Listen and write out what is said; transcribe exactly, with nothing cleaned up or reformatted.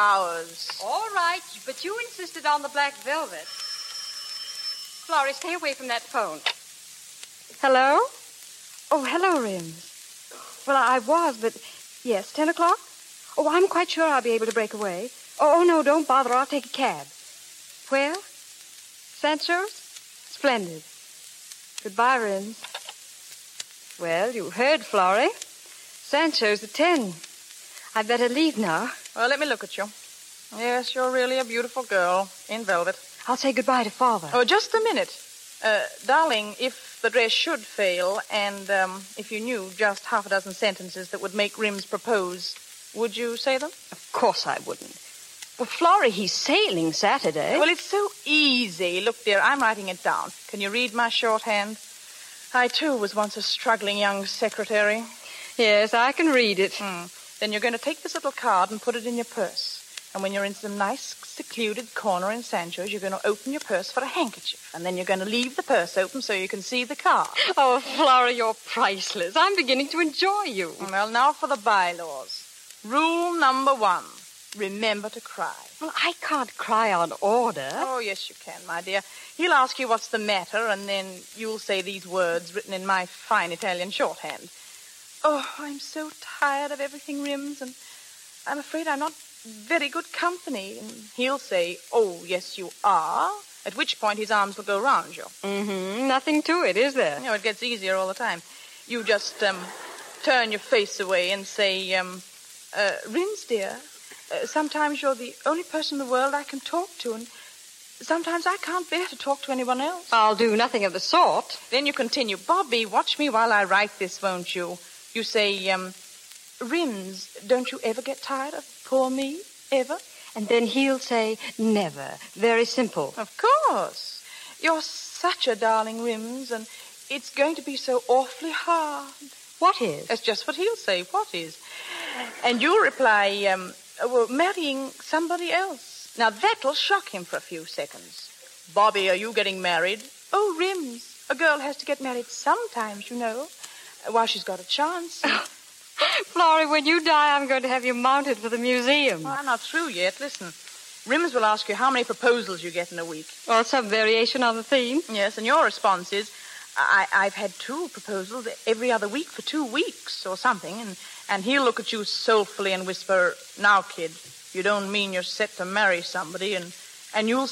Ours. All right, but you insisted on the black velvet. Florrie, stay away from that phone. Hello? Oh, hello, Rims. Well, I was, but... Yes, ten o'clock? Oh, I'm quite sure I'll be able to break away. Oh, no, don't bother. I'll take a cab. Where? Sancho's? Splendid. Goodbye, Rims. Well, you heard, Florrie. Sancho's at ten. I'd better leave now. Well, let me look at you. Yes, you're really a beautiful girl in velvet. I'll say goodbye to Father. Oh, just a minute. Uh, darling, if the dress should fail, and um, if you knew just half a dozen sentences that would make Rims propose, would you say them? Of course I wouldn't. But, Florrie, he's sailing Saturday. Well, it's so easy. Look, dear, I'm writing it down. Can you read my shorthand? I, too, was once a struggling young secretary. Yes, I can read it. Hmm. Then you're going to take this little card and put it in your purse. And when you're in some nice, secluded corner in Sancho's, you're going to open your purse for a handkerchief. And then you're going to leave the purse open so you can see the card. Oh, Flora, you're priceless. I'm beginning to enjoy you. Well, now for the bylaws. Rule number one. Remember to cry. Well, I can't cry on order. Oh, yes, you can, my dear. He'll ask you what's the matter, and then you'll say these words written in my fine Italian shorthand. Oh, I'm so tired of everything, Rims, and I'm afraid I'm not very good company. And he'll say, oh, yes, you are, at which point his arms will go round you. Mm-hmm. Nothing to it, is there? You know, it gets easier all the time. You just um, turn your face away and say, um, uh, Rims, dear, uh, sometimes you're the only person in the world I can talk to, and sometimes I can't bear to talk to anyone else. I'll do nothing of the sort. Then you continue, Bobby, watch me while I write this, won't you? You say, um, Rims, don't you ever get tired of poor me? Ever? And then he'll say, never. Very simple. Of course. You're such a darling, Rims, and it's going to be so awfully hard. What is? That's just what he'll say. What is? And you'll reply, um, well, marrying somebody else. Now, that'll shock him for a few seconds. Bobby, are you getting married? Oh, Rims, a girl has to get married sometimes, you know. While she's got a chance. Florrie, when you die, I'm going to have you mounted for the museum. Well, I'm not through yet. Listen, Rims will ask you how many proposals you get in a week. Or some variation on the theme. Yes, and your response is, I, I've had two proposals every other week for two weeks or something. And, and he'll look at you soulfully and whisper, now, kid, you don't mean you're set to marry somebody. And, and you'll